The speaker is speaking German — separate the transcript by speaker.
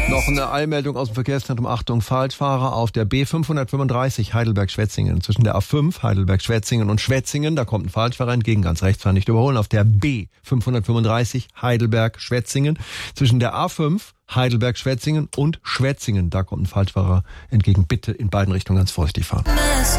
Speaker 1: Noch eine Eilmeldung aus dem Verkehrszentrum. Achtung, Falschfahrer auf der B535 Heidelberg-Schwetzingen. Zwischen der A5 Heidelberg-Schwetzingen und Schwetzingen, da kommt ein Falschfahrer entgegen, ganz rechts, fahren nicht überholen. Auf der B535 Heidelberg-Schwetzingen. Zwischen der A5 Heidelberg-Schwetzingen und Schwetzingen, da kommt ein Falschfahrer entgegen. Bitte in beiden Richtungen ganz vorsichtig fahren.